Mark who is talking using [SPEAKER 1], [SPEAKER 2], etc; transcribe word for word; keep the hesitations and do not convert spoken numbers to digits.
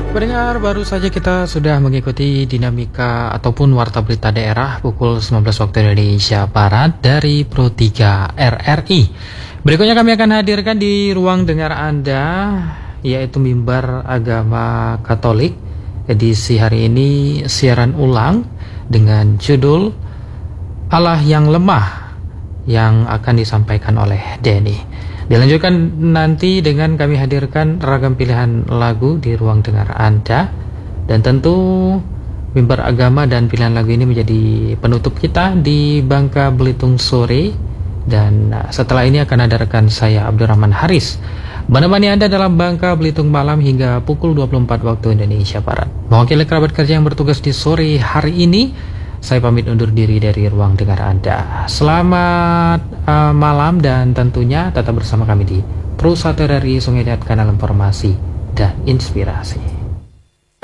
[SPEAKER 1] Pendengar, baru saja kita sudah mengikuti dinamika ataupun warta berita daerah pukul sembilan belas waktu Indonesia Barat dari Pro tiga R R I. Berikutnya kami akan hadirkan di ruang dengar Anda, yaitu Mimbar Agama Katolik. Edisi hari ini siaran ulang dengan judul Allah yang Lemah, yang akan disampaikan oleh Denny. Dilanjutkan nanti dengan kami hadirkan ragam pilihan lagu di ruang dengar Anda. Dan tentu Mimbar Agama dan pilihan lagu ini menjadi penutup kita di Bangka Belitung sore. Dan setelah ini akan ada rekan saya Abdurrahman Haris menemani Anda dalam Bangka Belitung malam hingga pukul dua puluh empat waktu Indonesia Barat. Mewakili kerabat kerja yang bertugas di sore hari ini, saya pamit undur diri dari ruang dengar Anda. Selamat uh, malam dan tentunya tetap bersama kami di Pro satu R R I Sungai Dat, kanal informasi dan inspirasi.